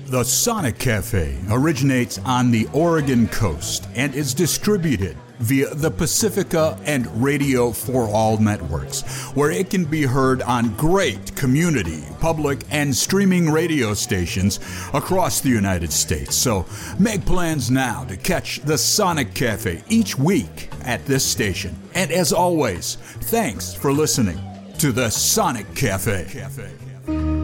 The Sonic Cafe originates on the Oregon coast and is distributed via the Pacifica and Radio for All networks, where it can be heard on great community, public, and streaming radio stations across the United States. So make plans now to catch the Sonic Cafe each week at this station. And as always, thanks for listening to the Sonic Cafe.